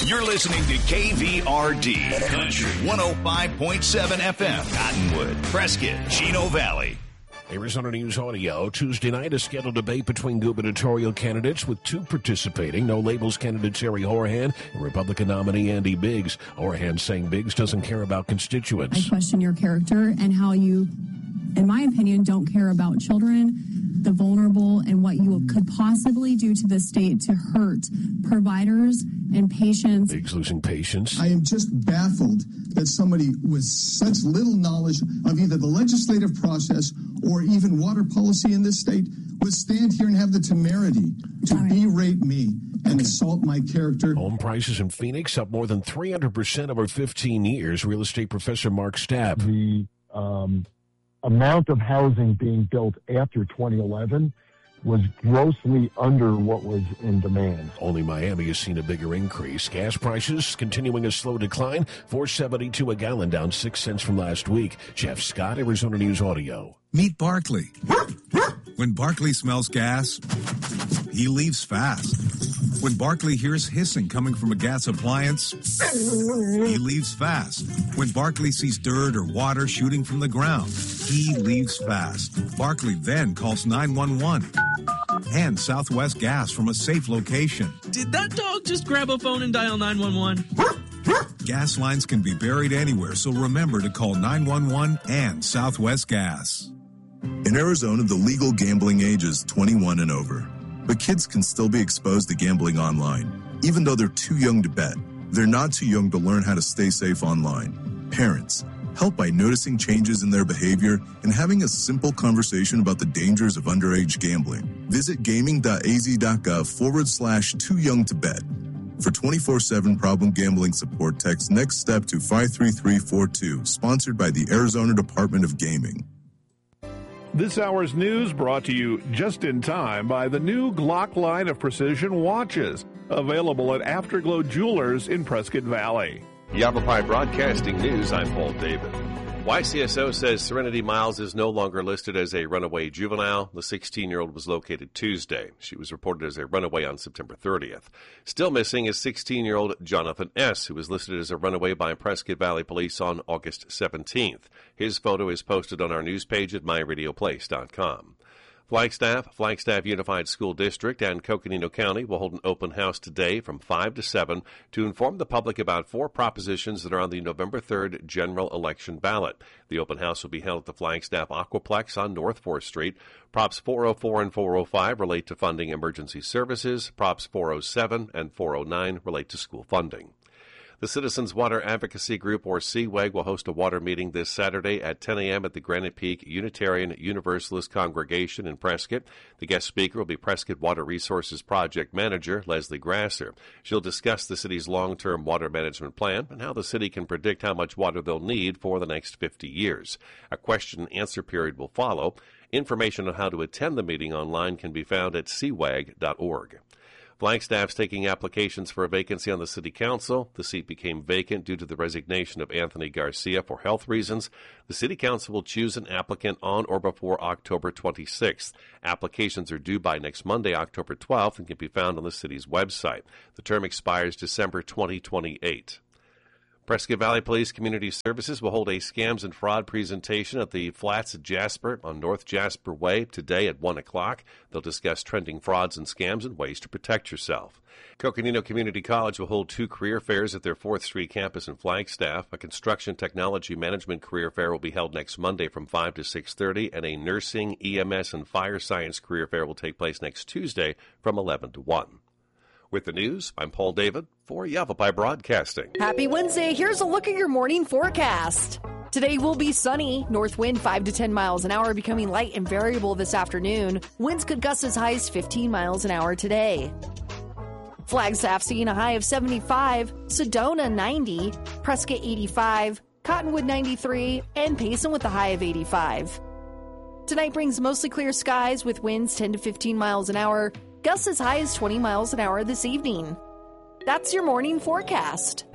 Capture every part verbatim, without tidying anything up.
You're listening to K V R D, Country one oh five point seven F M, Cottonwood, Prescott, Chino Valley. Arizona News Audio. Tuesday night, a scheduled debate between gubernatorial candidates with two participating. No labels candidate Terry Horahan and Republican nominee Andy Biggs. Horahan saying Biggs doesn't care about constituents. I question your character and how you, in my opinion, don't care about children, the vulnerable, and what you could possibly do to the state to hurt providers and patients. Biggs losing patience. I am just baffled that somebody with such little knowledge of either the legislative process or even water policy in this state would stand here and have the temerity to right. berate me and assault my character. Home prices in Phoenix up more than three hundred percent over fifteen years. Real estate professor Mark Stapp. The um, amount of housing being built after twenty eleven was grossly under what was in demand. Only Miami has seen a bigger increase. Gas prices continuing a slow decline, four seventy-two a gallon, down six cents from last week. Jeff Scott, Arizona News Audio. Meet Barkley. When Barkley smells gas, he leaves fast. When Barkley hears hissing coming from a gas appliance, he leaves fast. When Barkley sees dirt or water shooting from the ground, he leaves fast. Barkley then calls nine one one and Southwest Gas from a safe location. Did that dog just grab a phone and dial nine one one? Gas lines can be buried anywhere, so remember to call nine one one and Southwest Gas. In Arizona, the legal gambling age is twenty-one and over. But kids can still be exposed to gambling online, even though they're too young to bet. They're not too young to learn how to stay safe online. Parents, help by noticing changes in their behavior and having a simple conversation about the dangers of underage gambling. Visit gaming.az.gov forward slash too young to bet. For twenty-four seven problem gambling support, text Next Step to five three three four two, sponsored by the Arizona Department of Gaming. This hour's news brought to you just in time by the new Glock line of precision watches, available at Afterglow Jewelers in Prescott Valley. Yavapai Broadcasting News, I'm Paul David. Y C S O says Serenity Miles is no longer listed as a runaway juvenile. The sixteen-year-old was located Tuesday. She was reported as a runaway on September thirtieth. Still missing is sixteen-year-old Jonathan S., who was listed as a runaway by Prescott Valley Police on August seventeenth. His photo is posted on our news page at my radio place dot com. Flagstaff, Flagstaff Unified School District, and Coconino County will hold an open house today from five to seven to inform the public about four propositions that are on the November third general election ballot. The open house will be held at the Flagstaff Aquaplex on North fourth Street. Props four oh four and four oh five relate to funding emergency services. Props four oh seven and four oh nine relate to school funding. The Citizens Water Advocacy Group, or C W A G, will host a water meeting this Saturday at ten a.m. at the Granite Peak Unitarian Universalist Congregation in Prescott. The guest speaker will be Prescott Water Resources Project Manager Leslie Grasser. She'll discuss the city's long-term water management plan and how the city can predict how much water they'll need for the next fifty years. A question-and-answer period will follow. Information on how to attend the meeting online can be found at c w a g dot org. Flagstaff's taking applications for a vacancy on the city council. The seat became vacant due to the resignation of Anthony Garcia for health reasons. The city council will choose an applicant on or before October twenty-sixth. Applications are due by next Monday, October twelfth, and can be found on the city's website. The term expires December twenty twenty-eight. Prescott Valley Police Community Services will hold a scams and fraud presentation at the Flats at Jasper on North Jasper Way today at one o'clock. They'll discuss trending frauds and scams and ways to protect yourself. Coconino Community College will hold two career fairs at their fourth Street campus in Flagstaff. A construction technology management career fair will be held next Monday from five to six thirty, and a nursing, E M S, and fire science career fair will take place next Tuesday from eleven to one. With the news, I'm Paul David for Yavapai Broadcasting. Happy Wednesday. Here's a look at your morning forecast. Today will be sunny. North wind five to ten miles an hour, becoming light and variable this afternoon. Winds could gust as high as fifteen miles an hour today. Flagstaff seeing a high of seventy-five, Sedona ninety, Prescott eighty-five, Cottonwood ninety-three, and Payson with a high of eighty-five. Tonight brings mostly clear skies with winds ten to fifteen miles an hour. Gusts as high as twenty miles an hour this evening. That's your morning forecast.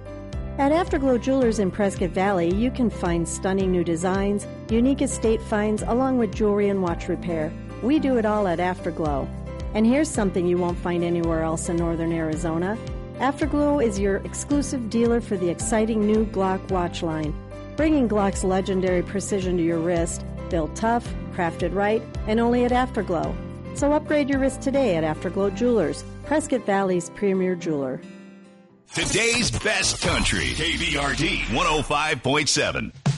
At Afterglow Jewelers in Prescott Valley, you can find stunning new designs, unique estate finds, along with jewelry and watch repair. We do it all at Afterglow. And here's something you won't find anywhere else in northern Arizona. Afterglow is your exclusive dealer for the exciting new Glock watch line, bringing Glock's legendary precision to your wrist, built tough, crafted right, and only at Afterglow. So upgrade your wrist today at Afterglow Jewelers, Prescott Valley's premier jeweler. Today's best country, K V R D one oh five point seven.